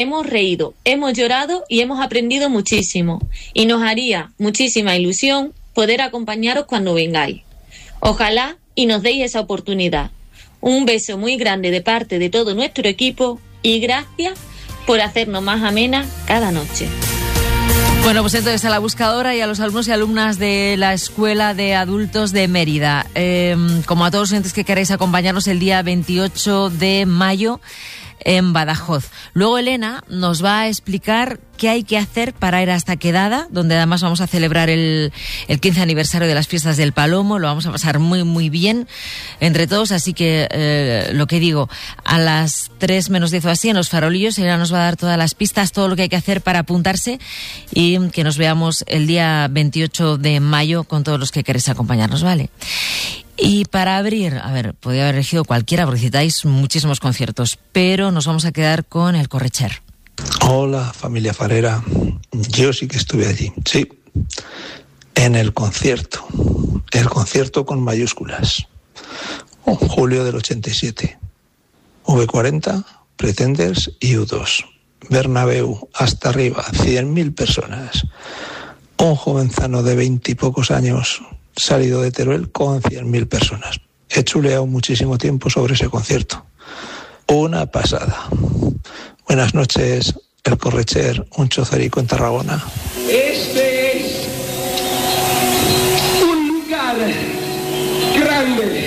Hemos reído, hemos llorado y hemos aprendido muchísimo. Y nos haría muchísima ilusión poder acompañaros cuando vengáis. Ojalá y nos deis esa oportunidad. Un beso muy grande de parte de todo nuestro equipo y gracias por hacernos más amena cada noche. Bueno, pues entonces a la buscadora y a los alumnos y alumnas de la Escuela de Adultos de Mérida, como a todos los oyentes que queréis acompañarnos el día 28 de mayo en Badajoz. Luego Elena nos va a explicar qué hay que hacer para ir hasta Quedada, donde además vamos a celebrar el 15 aniversario de las fiestas del Palomo. Lo vamos a pasar muy, muy bien entre todos, así que lo que digo, a las 3 menos 10 o así en los farolillos, Elena nos va a dar todas las pistas, todo lo que hay que hacer para apuntarse y que nos veamos el día 28 de mayo con todos los que queréis acompañarnos, ¿vale? Y para abrir, a ver, podría haber elegido cualquiera porque citáis muchísimos conciertos, pero nos vamos a quedar con el Corretxer. Hola, familia farera. Yo sí que estuve allí, sí, en el concierto con mayúsculas. Julio del 87. V40, Pretenders y U2. Bernabéu, hasta arriba, 100.000 personas. Un jovenzano de 20 y pocos años salido de Teruel con 100.000 personas. He chuleado muchísimo tiempo sobre ese concierto. Una pasada. Buenas noches, el Corretxer, un chozorico en Tarragona. Este es un lugar grande.